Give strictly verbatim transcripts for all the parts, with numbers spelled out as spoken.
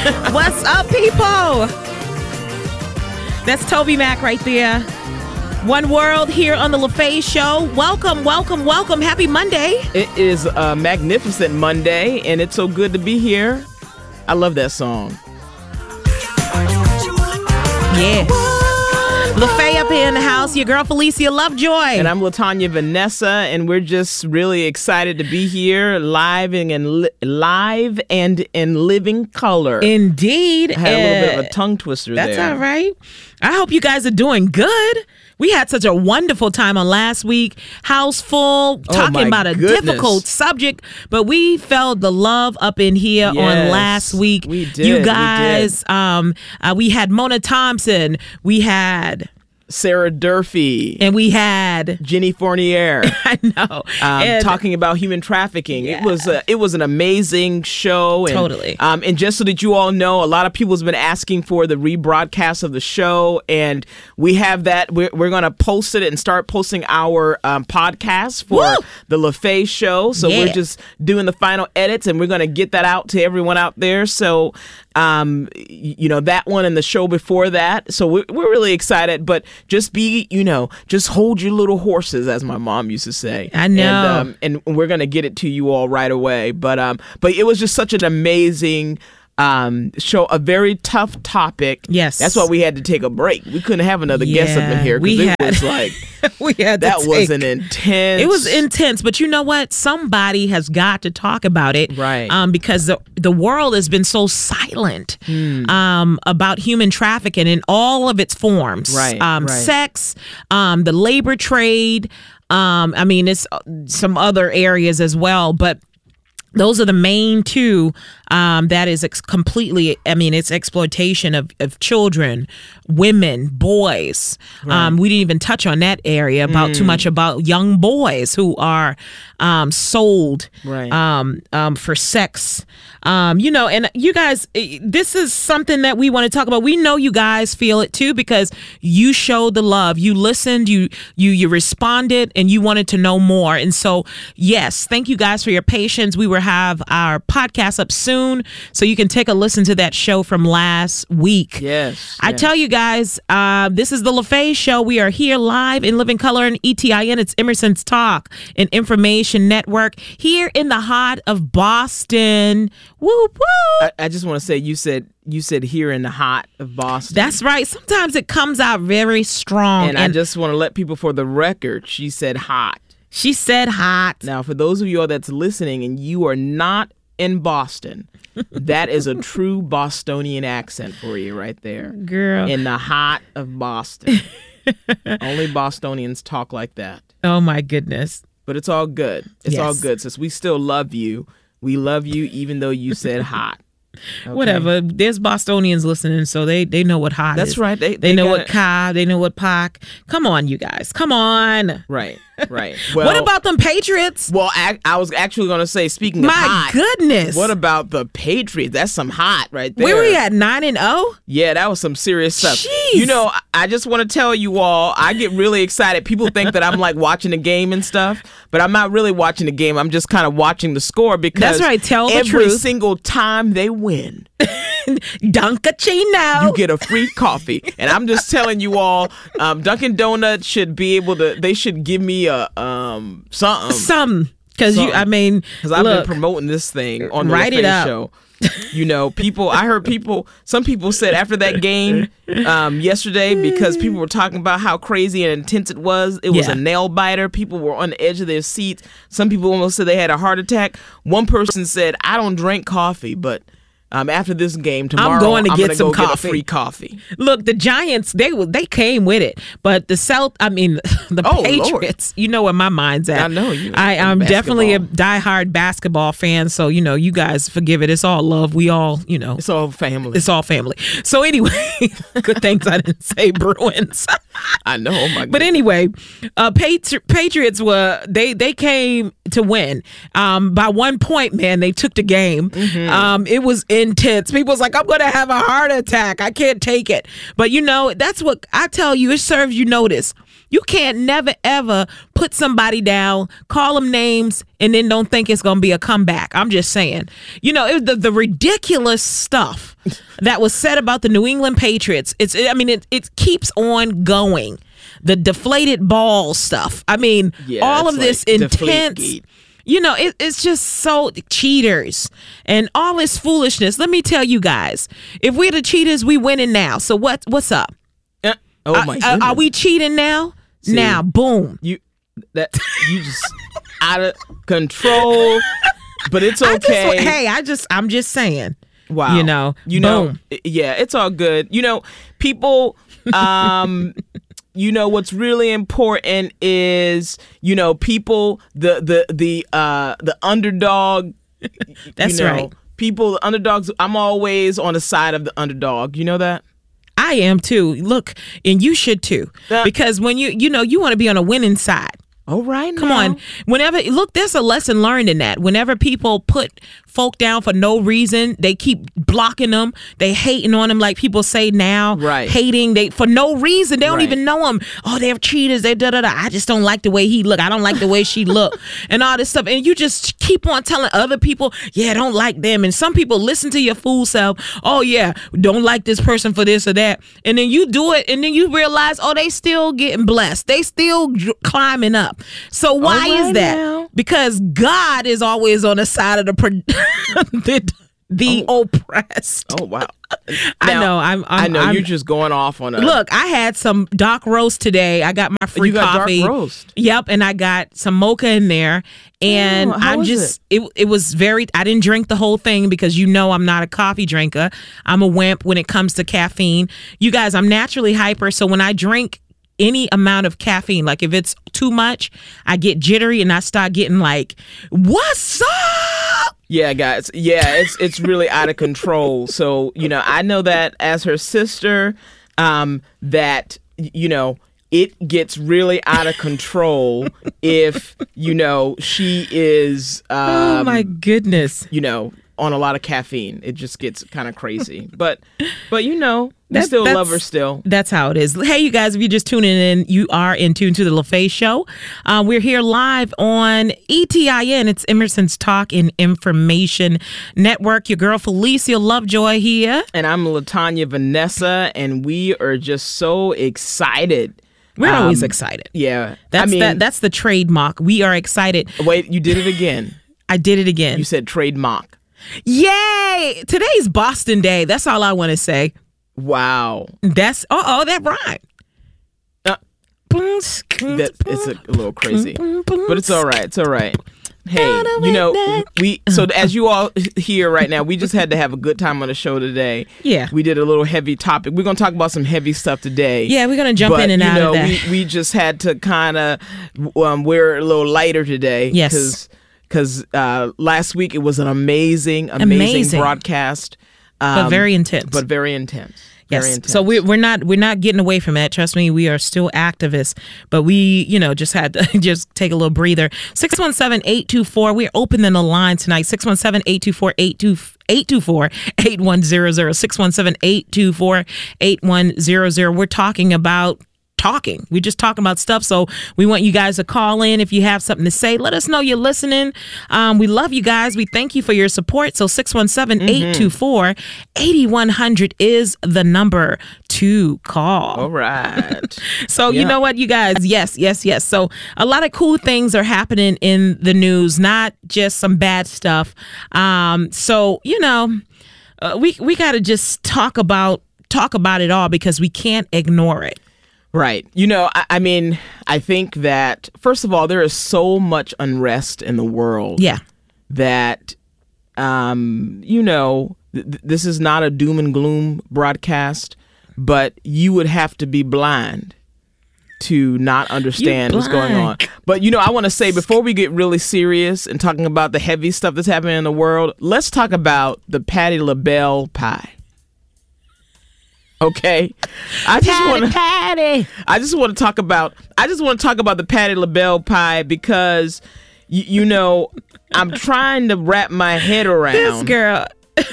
What's up, people? That's Toby Mac right there. One World here on the LaFaye Show. Welcome, welcome, welcome. Happy Monday. It is a magnificent Monday, and it's so good to be here. I love that song. Yeah. LaFaye up here in the house. Your girl Felicia Lovejoy. And I'm LaTanya Vanessa, and we're just really excited to be here live and in li- live and in living color. Indeed. I had a little Uh, bit of a tongue twister That's there. all right. I hope you guys are doing good. We had such a wonderful time on last week. House full, Oh, talking my about a goodness. difficult subject, but we felt the love up in here on Yes, last week. we did, You we guys, um, uh, we had Mona Thompson, we had, Sarah Durfee. and we had, Jenny Fournier. I know, Um, and- talking about human trafficking. Yeah. It was a, it was an amazing show. And, Totally. Um, and just so that you all know, a lot of people have been asking for the rebroadcast of the show, and we have that. We're, we're going to post it and start posting our um, podcast for Woo! the LaFaye Show. So Yeah. we're just doing the final edits, and we're going to get that out to everyone out there. So, um, y- you know, that one and the show before that. So we're, we're really excited, but just be, you know, just hold your little horses, as my mom used to say. I know. And, um, and we're gonna get it to you all right away. But um, but it was just such an amazing um show, a very tough topic. Yes. That's why we had to take a break. We couldn't have another guest up in Yeah, here we because it had- was like we had to that was take- an intense. It was intense, but you know what? Somebody has got to talk about it, Right. Um, because the the world has been so silent Hmm. um, about human trafficking in all of its forms, Right, Um, right. sex, um, the labor trade. Um, I mean, it's uh, some other areas as well, but those are the main two. Um, that is ex- completely, I mean, it's exploitation of, of children, women, boys. Um, we didn't even touch on that area about Mm. too much about young boys who are um, sold Right. um, um, for sex. Um, you know, and you guys, eh, this is something that we want to talk about. We know you guys feel it too because you showed the love. You listened, you you you responded, and you wanted to know more. And so, yes, thank you guys for your patience. We will have our podcast up soon, so you can take a listen to that show from last week. Yes. I yes. tell you guys, uh, this is the LaFaye Show. We are here live in living color and E T I N. It's Emerson's Talk and Information Network here in the heart of Boston. Whoop, whoop. I, I just want to say, you said you said here in the hot of Boston. That's right. Sometimes it comes out very strong. and, I just want to let people, for the record, she said hot. she said hot. Now, for those of you all that's listening and you are not in Boston, that is a true Bostonian accent for you right there. Girl. In the hot of Boston. Only Bostonians talk like that. Oh, my goodness. But it's all good. It's all Yes. good, since we still love you. We love you even though you said hot. Okay? Whatever. There's Bostonians listening, so they, they know what hot That's is. right. They, They, they know got what it. ka. They know what pak. Come on, you guys. Come on. Right, right. Well, what about them Patriots? Well, I, I was actually going to say, speaking of My hot, goodness. what about the Patriots? That's some hot right there. Where we at? Nine and oh? Yeah, that was some serious stuff. Jeez. You know, I- I just want to tell you all, I get really excited. People think that I'm like watching the game and stuff, but I'm not really watching the game. I'm just kind of watching the score because That's right. Tell the every truth. single time they win, Dunkachino. you get a free coffee. And I'm just telling you all, um, Dunkin' Donuts should be able to, they should give me a um something. Some. Because you, Something. I mean, Because I've look, been promoting this thing on the Write it LaFaye up. show. You know, people, I heard people, some people said after that game um, yesterday, because people were talking about how crazy and intense it was, it was Yeah. a nail biter. People were on the edge of their seats. Some people almost said they had a heart attack. One person said, I don't drink coffee, but um, after this game tomorrow, going to I'm get gonna some go coffee. get a free coffee. look, the Giants, they were- they came with it. But the South, I mean, the Oh, Patriots, you know where my mind's at. I know you. I, I'm definitely a Basketball. diehard basketball fan. So, you know, you guys forgive it. It's all love. We all, you know, It's all family. it's all family. So anyway, good things I didn't say Bruins. I know. Oh my But God. anyway, uh, Patri- Patriots were they they came to win. Um, by one point, man, they took the game. Mm-hmm. Um, it was intense. People was like, "I'm gonna have a heart attack. I can't take it." But you know, that's what I tell you. It serves you notice. You can't never ever put somebody down, call them names, and then don't think it's gonna be a comeback. I'm just saying. You know, it, the the ridiculous stuff that was said about the New England Patriots. It's, I mean, it, it keeps on going. The deflated ball stuff. I mean, Yeah, all it's of this like intense, Deflategate. you know, it, it's just so cheaters and all this foolishness. Let me tell you guys, if we're the cheaters, we winning now. So what? What's up? Uh, oh Uh, my uh, goodness. are we cheating now? See, now, boom. You that you just out of control, but it's I just- okay. hey, I just, I'm just saying. Wow. You know, You know, boom. i- yeah, it's all good. You know, people um you know what's really important is, you know, people the the the uh the underdog. That's you know, right. People, the underdogs, I'm always on the side of the underdog. You know that? I am too. Look, and you should too, Yeah. because when you, you know, you want to be on a winning side. All right. Come now. on. Whenever, look, there's a lesson learned in that. Whenever people put folk down for no reason, they keep blocking them. They hating on them, like people say now. Right. Hating they for no reason. They don't Right. even know them. Oh, they're cheaters. They da da da. I just don't like the way he look. I don't like the way she look, and all this stuff. And you just keep on telling other people, yeah, I don't like them. And some people listen to your fool self. Oh yeah, don't like this person for this or that. And then you do it, and then you realize, oh, they still getting blessed. They still dr- climbing up. So why All is right that? now. Because God is always on the side of the pro- the, the oppressed. Oh wow. I Now, know. I'm. I'm I know I'm, you're just going off on a Look, I had some dark roast today. I got my free You got dark coffee. roast? Yep, and I got some mocha in there. And Oh, how I'm was just it? it was very I didn't drink the whole thing because you know I'm not a coffee drinker. I'm a wimp when it comes to caffeine. You guys, I'm naturally hyper, so when I drink any amount of caffeine, like if it's too much, I get jittery and I start getting like, what's up? Yeah, guys. Yeah, it's it's really out of control. So, you know, I know that as her sister, um, that, y- you know, it gets really out of control if, you know, she is, um, Oh my goodness. you know, on a lot of caffeine. It just gets kind of crazy. But, but you know, we That- still that's- love her still. That's how it is. Hey, you guys, if you're just tuning in, you are in tune to the LaFaye Show. Uh, we're here live on E T I N. It's Emerson's Talk and Information Network. Your girl Felicia Lovejoy here. And I'm LaTanya Vanessa, and we are just so excited. We're always Um, excited. Yeah. That's I mean, that. That's the trademark. We are excited. wait, you did it again. I did it again. You said trademark. Yay! Today's Boston Day. That's all I want to say. Wow. That's oh oh that rhyme. Uh, that, it's a little crazy, but it's all right. It's all right. Hey, you know, we so as you all hear right now, we just had to have a good time on the show today. Yeah. We did a little heavy topic. We're gonna talk about some heavy stuff today. Yeah, we're gonna jump but, in and you out know, of that. We, we just had to kind of um, we're a little lighter today. Yes. Because because uh, last week it was an amazing, amazing, Amazing. broadcast. Um, but very intense. But very intense. Very Yes. intense. So we're we're not we're not getting away from that. Trust me, we are still activists, but we you know just had to just take a little breather. six one seven, eight two four. We're opening the line tonight. six one seven, eight two four, eight two four, eight one zero zero. six one seven, eight two four, eight one zero zero. We're talking about talking. We're just talking about stuff. So we want you guys to call in if you have something to say. Let us know you're listening. Um, we love you guys. We thank you for your support. So six one seven, eight two four, eight one zero zero is the number to call. All right. So you Yeah. know what, you guys? Yes, yes, yes. So a lot of cool things are happening in the news, not just some bad stuff. Um, so you know, uh, we we got to just talk about talk about it all because we can't ignore it. Right. You know, I, I mean, I think that, first of all, there is so much unrest in the world Yeah. that, um, you know, th- th- this is not a doom and gloom broadcast, but you would have to be blind to not understand what's going on. blind. But, you know, I want to say, before we get really serious and talking about the heavy stuff that's happening in the world, let's talk about the Patti LaBelle pie. Okay, I just want to. Patty. I just want to talk about. I just want to talk about the Patti LaBelle pie because, y- you know, I'm trying to wrap my head This around girl.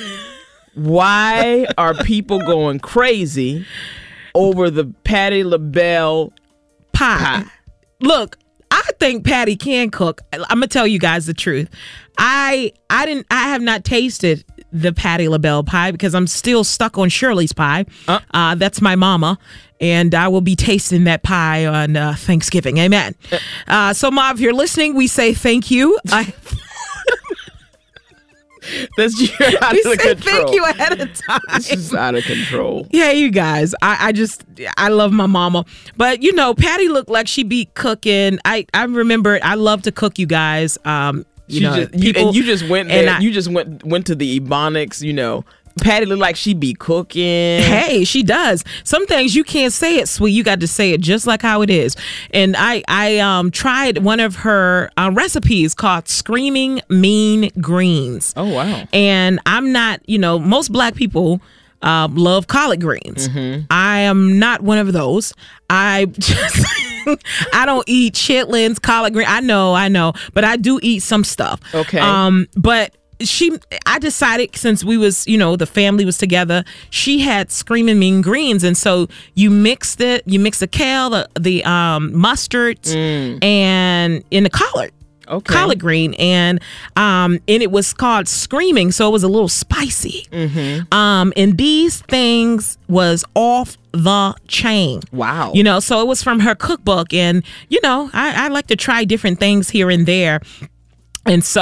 why are people going crazy over the Patti LaBelle Pie. pie. Look, I think Patty can cook. I'm gonna tell you guys the truth. I I didn't. I have not tasted the Patti LaBelle pie because I'm still stuck on Shirley's pie. Uh, uh, that's my mama. And I will be tasting that pie on uh, Thanksgiving. Amen. Uh, so, Ma, if you're listening, we say thank you. I- That's you're out we of say control. Thank you ahead of time. This is out of control. Yeah, you guys. I, I just I love my mama, but you know, Patti looked like she be cooking. I I remember I love to cook, you guys. Um, you She know, just, you, people, and you just went and there. I- you just went went to the Ebonics. You know, Patti looked like she be cooking. Hey, she does. Some things you can't say it sweet. You got to say it just like how it is. And I, I um, tried one of her uh, recipes called Screaming Mean Greens. Oh wow! And I'm not, you know, most black people uh, love collard greens. Mm-hmm. I am not one of those. I just, I don't eat chitlins, collard green. I know, I know, but I do eat some stuff. Okay. Um, but. She, I decided since we was, you know, the family was together, she had Screaming Mean Greens. And so you mixed it, you mix the kale, the, the um, mustard, Mm. and in the collard. Okay. Collard green, and um and it was called Screaming, so it was a little spicy. Mm-hmm. Um and these things was off the chain. Wow. You know, so it was from her cookbook, and you know, I, I like to try different things here and there. And so,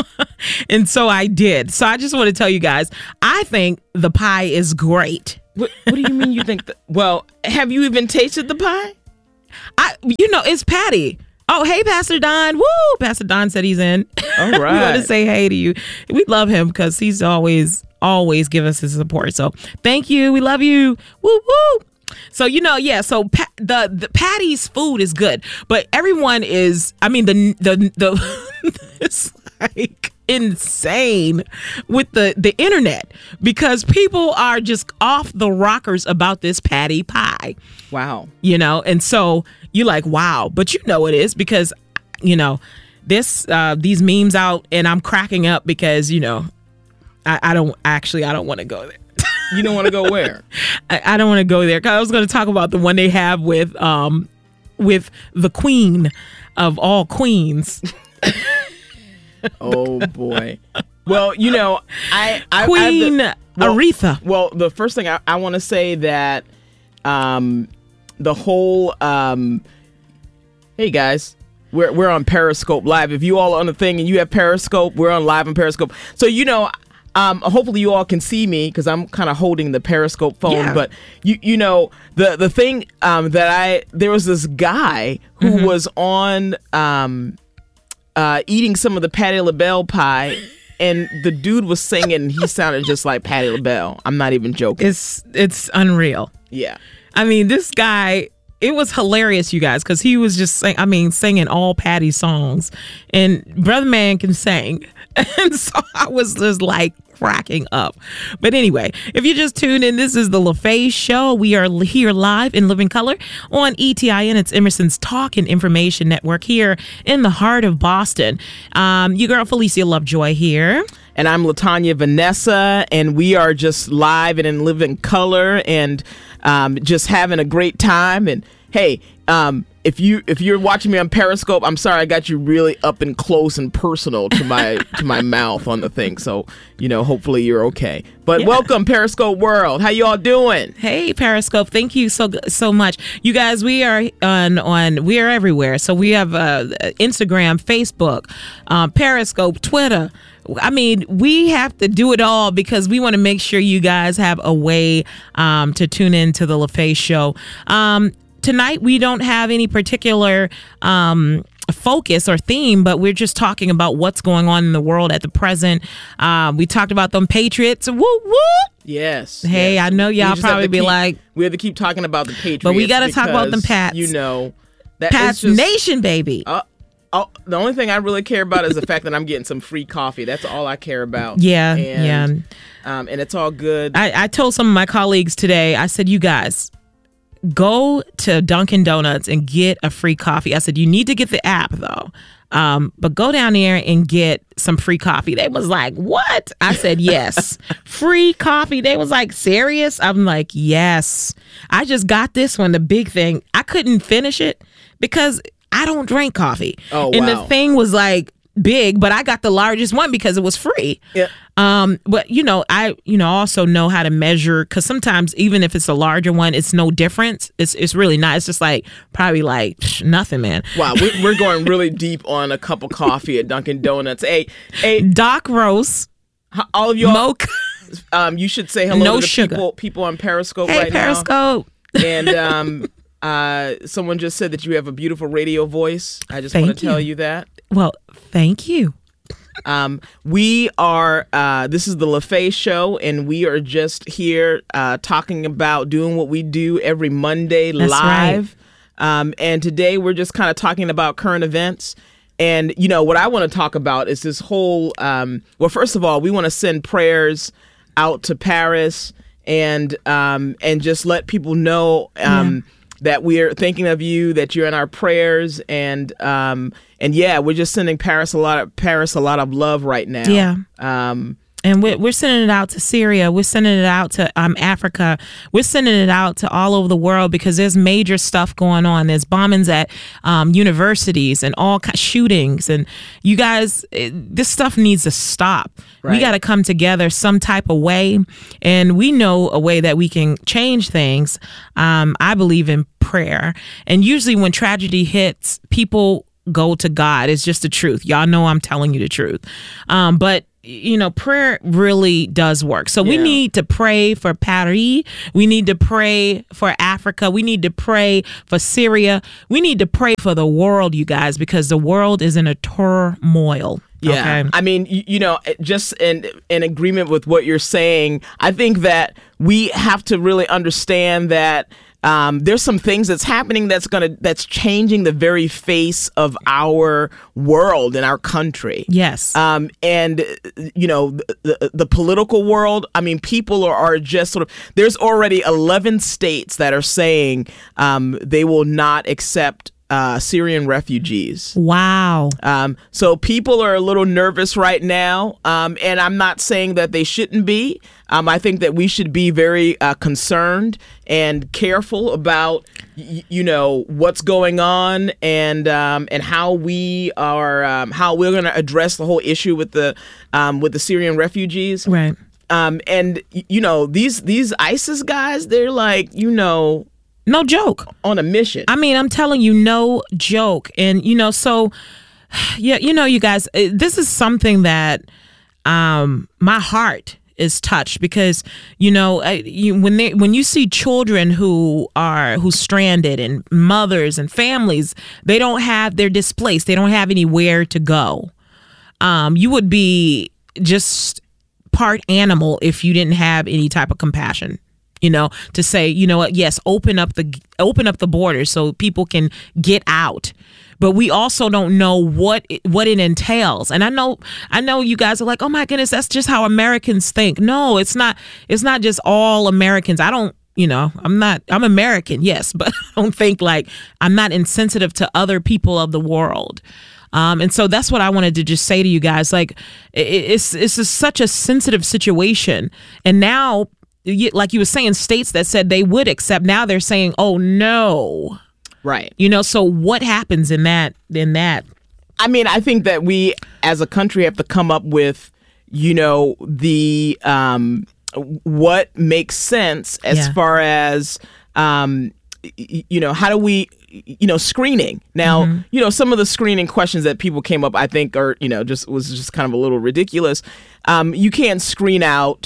and so I did. So I just want to tell you guys, I think the pie is great. What, what do you mean you think that? Well, have you even tasted the pie? I, you know, it's Patti. Oh, hey, Pastor Don. Woo! Pastor Don said he's in. All We want right. to say hey to you. We love him because he's always, always give us his support. So thank you. We love you. Woo, woo. So, you know, yeah, so pa- the, the Patty's food is good, but everyone is, I mean, the, the, the, it's like insane with the, the internet because people are just off the rockers about this Patti pie, Wow. you know? And so you're like, wow, but you know it is because, you know, this, uh, these memes out and I'm cracking up because, you know, I, I don't actually, I don't want to go there. You don't want to go where? I, I don't want to go there because I was going to talk about the one they have with um with the queen of all queens, Oh boy. Well, you know, I, I Queen I, the, well, Aretha. Well, the first thing I, I want to say that um the whole um hey guys, we're we're on Periscope Live. If you all are on the thing and you have Periscope, we're on live on Periscope. So you know. Um, hopefully you all can see me because I'm kind of holding the Periscope phone. Yeah. But you you know the the thing um, that I there was this guy who Mm-hmm. was on um, uh, eating some of the Patti LaBelle pie, and the dude was singing. And he sounded just like Patti LaBelle. I'm not even joking. It's it's unreal. Yeah. I mean, this guy. It was hilarious, you guys, because he was just saying, I mean, singing all Patti songs, and Brother Man can sing. And so I was just like cracking up. But anyway, if you just tuned in, this is the LaFace Show. We are here live in living color on E T I N. It's Emerson's Talk and Information Network here in the heart of Boston. Um, your girl Felicia Lovejoy here. And I'm LaTanya Vanessa, and we are just live and in living color and um, just having a great time. And hey, um, if you if you're watching me on Periscope, I'm sorry I got you really up and close and personal to my to my mouth on the thing. So you know, hopefully you're okay. But Yeah. welcome, Periscope world. How you all doing? Hey Periscope, thank you so so much, you guys. We are on on we are everywhere. So we have uh, Instagram, Facebook, um, Periscope, Twitter. I mean, we have to do it all because we want to make sure you guys have a way um, to tune in to the LaFace Show. Um, tonight we don't have any particular um, focus or theme, but we're just talking about what's going on in the world at the present. Uh, we talked about them Patriots. Woo woo. Yes. Hey, yes. I know We y'all just have probably to be keep- like, we have to keep talking about the Patriots, but we got to talk about them because, Pats. You know, that Pats it's just, Nation, baby. Uh, oh, the only thing I really care about is the fact that I'm getting some free coffee. That's all I care about. Yeah, and, yeah. Um, and it's all good. I, I told some of my colleagues today, I said, you guys, go to Dunkin' Donuts and get a free coffee. I said, you need to get the app, though. Um, but go down there and get some free coffee. They was like, what? I said, yes. Free coffee. They was like, serious? I'm like, yes. I just got this one, the big thing. I couldn't finish it because I don't drink coffee. Oh, and wow. the thing was like big, but I got the largest one because it was free. Yeah. Um, but you know, I you know also know how to measure, because sometimes even if it's a larger one, it's no difference. It's it's really not. It's just like probably like psh, nothing, man. Wow, we, we're going really deep on a cup of coffee at Dunkin' Donuts. Hey, hey, Doc Rose, all of you, Mocha. Um, you should say hello No to the sugar. people people on Periscope Hey, right Periscope. now. And um, uh, someone just said that you have a beautiful radio voice. I just Thank want to tell you. you that. Well, thank you. Um, we are, uh, this is the LaFaye Show, and we are just here uh, talking about doing what we do every Monday That's live. Um, and today we're just kind of talking about current events. And, you know, what I want to talk about is this whole, um, well, first of all, we want to send prayers out to Paris and um, and just let people know um, yeah. that we are thinking of you, that you're in our prayers, and um, and yeah, we're just sending Paris a lot of Paris a lot of love right now. Yeah. Um, And we're, we're sending it out to Syria. We're sending it out to um, Africa. We're sending it out to all over the world, because there's major stuff going on. There's bombings at um, universities and all ki- shootings. And you guys, it, this stuff needs to stop. Right. We got to come together some type of way. And we know a way that we can change things. Um, I believe in prayer. And usually when tragedy hits, people go to God. It's just the truth. Y'all know I'm telling you the truth. Um, but you know, prayer really does work. So we Yeah. need to pray for Paris. We need to pray for Africa. We need to pray for Syria. We need to pray for the world, you guys, because the world is in a turmoil. Yeah, Okay? I mean, you, you know, just in in agreement with what you're saying, I think that we have to really understand that um, there's some things that's happening that's gonna that's changing the very face of our world and our country. Yes. Um, and you know, the, the, the political world. I mean, people are, are just sort of. There's already eleven states that are saying um, they will not accept Uh, Syrian refugees. Wow. Um, so people are a little nervous right now, um, and I'm not saying that they shouldn't be. Um, I think that we should be very uh, concerned and careful about, y- you know, what's going on and um, and how we are um, how we're going to address the whole issue with the um, with the Syrian refugees. Right. Um, and y- you know, these these ISIS guys, they're like, you know. No joke. On a mission. I mean, I'm telling you, no joke. And, you know, so, yeah, you know, you guys, this is something that um, my heart is touched, because, you know, I, you, when they when you see children who are who's stranded, and mothers and families, they don't have, they're displaced. They don't have anywhere to go. Um, you would be just part animal if you didn't have any type of compassion. You know, to say, you know what, yes, open up the open up the borders so people can get out. But we also don't know what it, what it entails. And I know I know you guys are like, oh, my goodness, that's just how Americans think. No, it's not. It's not just all Americans. I don't, you know, I'm not I'm American, yes, but I don't think like I'm not insensitive to other people of the world. Um, and so that's what I wanted to just say to you guys. Like, it, it's it's a, such a sensitive situation. And now, like you were saying, states that said they would accept, now they're saying, oh, no. Right. You know, so what happens in that? In that? I mean, I think that we as a country have to come up with, you know, the um, what makes sense as Yeah. far as, um, y- you know, how do we, you know, screening. Now, Mm-hmm. you know, some of the screening questions that people came up, I think, are, you know, just was just kind of a little ridiculous. Um, you can't screen out.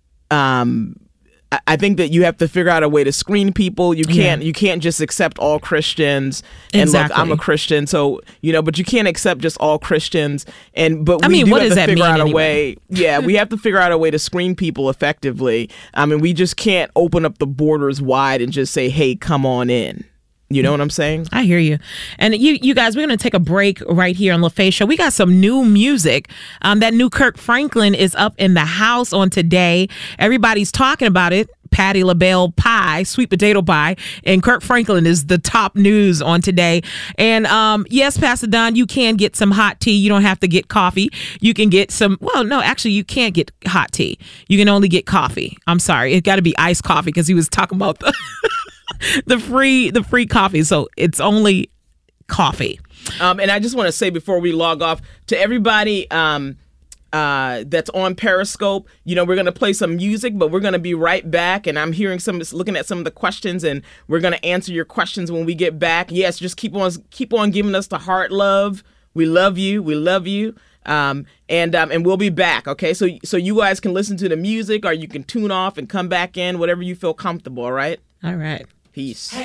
Um, I- I think that you have to figure out a way to screen people. You can't. Yeah. You can't just accept all Christians. And Exactly. look, I'm a Christian, so you know. But you can't accept just all Christians. And but I we mean, do what have does to that figure mean out a anyway? way. Yeah, we have to figure out a way to screen people effectively. I mean, we just can't open up the borders wide and just say, "Hey, come on in." You know what I'm saying? I hear you. And you you guys, we're going to take a break right here on LaFaye Show. We got some new music. Um, that new Kirk Franklin is up in the house on today. Everybody's talking about it. Patti LaBelle pie, sweet potato pie, and Kirk Franklin is the top news on today. And um, yes, Pastor Don, you can get some hot tea. You don't have to get coffee. You can get some, well, no, actually, you can't get hot tea. You can only get coffee. I'm sorry. It got to be iced coffee, because he was talking about the... the free the free coffee, so it's only coffee. Um, and I just want to say before we log off to everybody, um, uh, that's on Periscope. You know, we're going to play some music, but we're going to be right back. And I'm hearing some, looking at some of the questions, and we're going to answer your questions when we get back. Yes, just keep on, keep on giving us the heart love. We love you. We love you. Um, and um, and we'll be back. Okay, so so you guys can listen to the music, or you can tune off and come back in, whatever you feel comfortable. All right. All right. Peace.